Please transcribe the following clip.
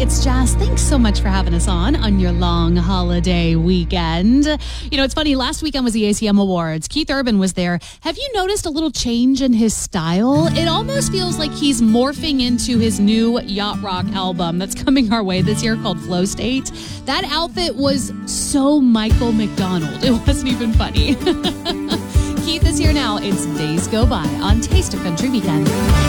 it's Jazz. Thanks so much for having us on your long holiday weekend. You know, it's funny, last weekend was the ACM Awards. Keith Urban was there. Have you noticed a little change in his style? It almost feels like he's morphing into his new yacht rock album that's coming our way this year called Flow State. That outfit was so Michael McDonald. It wasn't even funny. Keith is here now. It's Days Go By on Taste of Country Weekend.